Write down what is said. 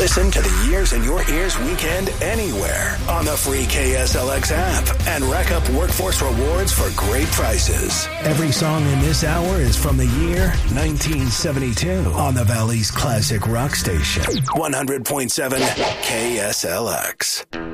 Listen to the Years in Your Ears weekend anywhere on the free KSLX app and rack up workforce rewards for great prices. Every song in this hour is from the year 1972 on the Valley's classic rock station, 100.7 KSLX.